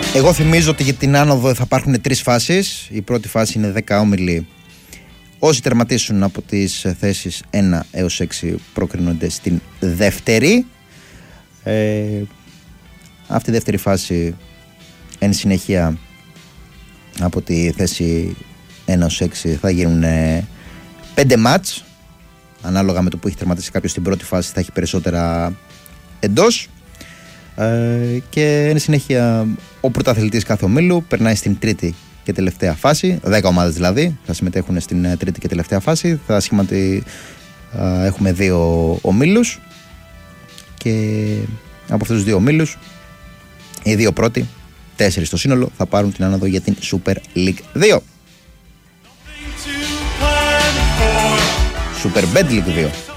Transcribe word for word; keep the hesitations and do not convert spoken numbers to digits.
Εγώ θυμίζω ότι για την άνοδο θα υπάρχουν τρεις φάσεις. Η πρώτη φάση είναι δέκα όμιλοι. Όσοι τερματίσουν από τις θέσεις ένα έως έξι προκρίνονται στην δεύτερη. Ε, αυτή η δεύτερη φάση εν συνεχεία από τη θέση ένα έως έξι θα γίνουν πέντε μάτς. Ανάλογα με το που έχει τερματίσει κάποιος στην πρώτη φάση θα έχει περισσότερα εντός. Ε, και εν συνεχεία ο πρωταθλητής κάθε ομίλου περνάει στην τρίτη και τελευταία φάση. Δέκα ομάδες δηλαδή θα συμμετέχουν στην τρίτη και τελευταία φάση. Θα σχηματι... ε, έχουμε δύο ομίλους και από αυτούς τους δύο ομίλους οι δύο πρώτοι, τέσσερις στο σύνολο, θα πάρουν την άνοδο για την Super League δύο. Super Bet League δύο.